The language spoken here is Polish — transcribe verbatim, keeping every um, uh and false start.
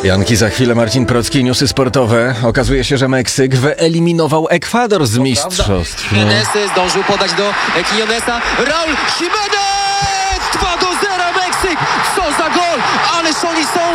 Janki, za chwilę Marcin Procki, newsy sportowe. Okazuje się, że Meksyk wyeliminował Ekwador z mistrzostw. Jimenez zdążył podać do Quinonesa. Raul Jimenez!